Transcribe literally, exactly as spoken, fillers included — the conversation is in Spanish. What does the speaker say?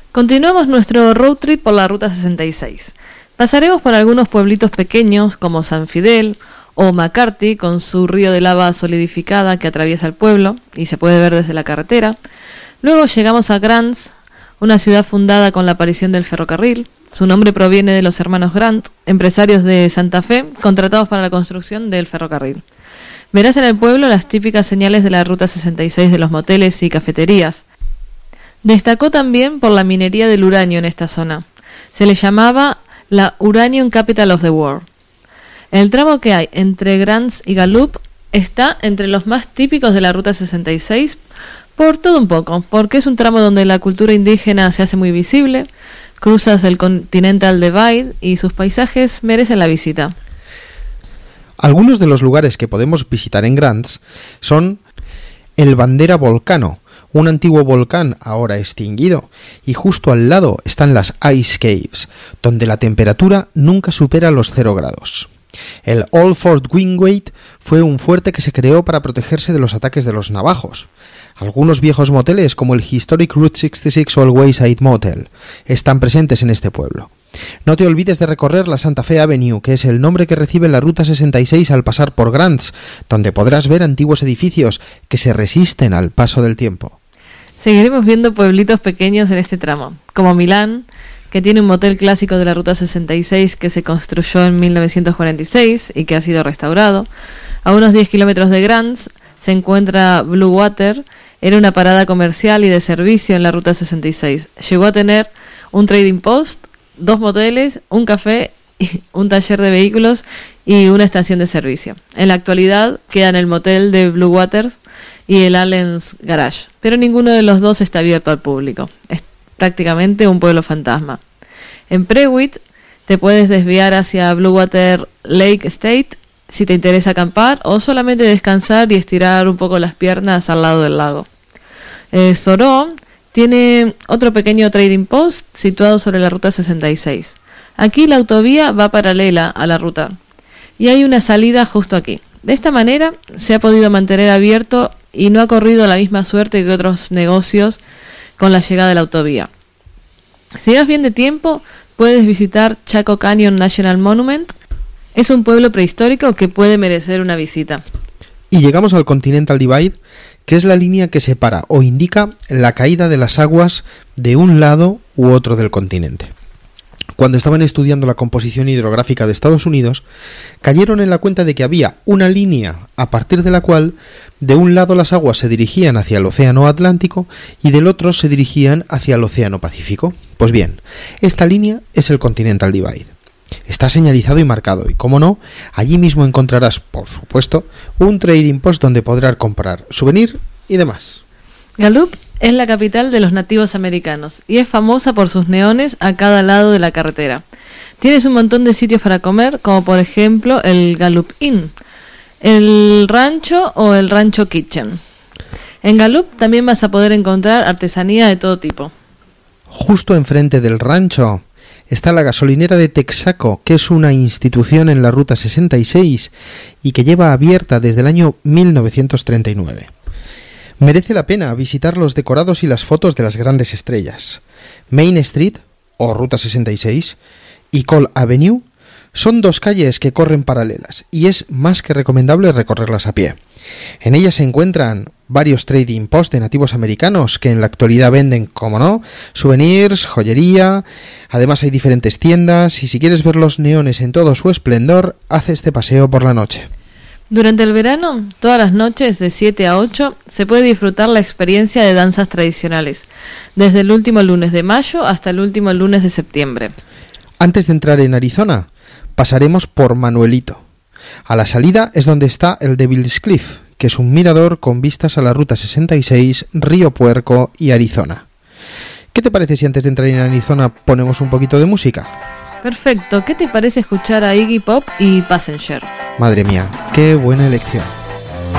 Continuamos nuestro road trip por la Ruta sesenta y seis. Pasaremos por algunos pueblitos pequeños como San Fidel o McCarthy con su río de lava solidificada que atraviesa el pueblo y se puede ver desde la carretera. Luego llegamos a Grants, una ciudad fundada con la aparición del ferrocarril. Su nombre proviene de los hermanos Grant, empresarios de Santa Fe, contratados para la construcción del ferrocarril. Verás en el pueblo las típicas señales de la Ruta sesenta y seis de los moteles y cafeterías. Destacó también por la minería del uranio en esta zona. Se le llamaba la Uranium Capital of the World. El tramo que hay entre Grants y Gallup está entre los más típicos de la Ruta sesenta y seis por todo un poco, porque es un tramo donde la cultura indígena se hace muy visible, cruzas el Continental Divide y sus paisajes merecen la visita. Algunos de los lugares que podemos visitar en Grants son el Bandera Volcano, un antiguo volcán ahora extinguido, y justo al lado están las Ice Caves, donde la temperatura nunca supera los cero grados. El Old Fort Wingate fue un fuerte que se creó para protegerse de los ataques de los navajos. Algunos viejos moteles, como el Historic Route sesenta y seis o el Wayside Motel, están presentes en este pueblo. No te olvides de recorrer la Santa Fe Avenue, que es el nombre que recibe la Ruta sesenta y seis al pasar por Grants, donde podrás ver antiguos edificios que se resisten al paso del tiempo. Seguiremos viendo pueblitos pequeños en este tramo, como Milán, que tiene un motel clásico de la Ruta sesenta y seis que se construyó en mil novecientos cuarenta y seis y que ha sido restaurado. A unos diez kilómetros de Grants se encuentra Blue Water. Era una parada comercial y de servicio en la Ruta sesenta y seis. Llegó a tener un trading post, dos moteles, un café, un taller de vehículos y una estación de servicio. En la actualidad quedan el motel de Blue Water y el Allen's Garage, pero ninguno de los dos está abierto al público. Es prácticamente un pueblo fantasma. En Prewitt te puedes desviar hacia Blue Water Lake State si te interesa acampar o solamente descansar y estirar un poco las piernas al lado del lago. Eh, Thoreau tiene otro pequeño trading post situado sobre la Ruta sesenta y seis. Aquí la autovía va paralela a la ruta y hay una salida justo aquí. De esta manera se ha podido mantener abierto y no ha corrido la misma suerte que otros negocios con la llegada de la autovía. Si vas bien de tiempo, puedes visitar Chaco Canyon National Monument. Es un pueblo prehistórico que puede merecer una visita. Y llegamos al Continental Divide, que es la línea que separa o indica la caída de las aguas de un lado u otro del continente. Cuando estaban estudiando la composición hidrográfica de Estados Unidos, cayeron en la cuenta de que había una línea a partir de la cual de un lado las aguas se dirigían hacia el Océano Atlántico y del otro se dirigían hacia el Océano Pacífico. Pues bien, esta línea es el Continental Divide. Está señalizado y marcado y, como no, allí mismo encontrarás, por supuesto, un trading post donde podrás comprar souvenir y demás. Gallup es la capital de los nativos americanos y es famosa por sus neones a cada lado de la carretera. Tienes un montón de sitios para comer, como por ejemplo el Gallup Inn, el Rancho o el Rancho Kitchen. En Gallup también vas a poder encontrar artesanía de todo tipo. Justo enfrente del rancho está la gasolinera de Texaco, que es una institución en la Ruta sesenta y seis y que lleva abierta desde el año mil novecientos treinta y nueve. Merece la pena visitar los decorados y las fotos de las grandes estrellas. Main Street, o Ruta sesenta y seis, y Cole Avenue son dos calles que corren paralelas y es más que recomendable recorrerlas a pie. En ellas se encuentran varios trading posts de nativos americanos que en la actualidad venden, como no, souvenirs, joyería. Además hay diferentes tiendas y si quieres ver los neones en todo su esplendor, haz este paseo por la noche. Durante el verano, todas las noches de siete a ocho, se puede disfrutar la experiencia de danzas tradicionales, desde el último lunes de mayo hasta el último lunes de septiembre. Antes de entrar en Arizona, pasaremos por Manuelito. A la salida es donde está el Devil's Cliff, que es un mirador con vistas a la Ruta sesenta y seis, Río Puerco y Arizona. ¿Qué te parece si antes de entrar en Arizona ponemos un poquito de música? Perfecto, ¿qué te parece escuchar a Iggy Pop y Passenger? Madre mía, qué buena elección.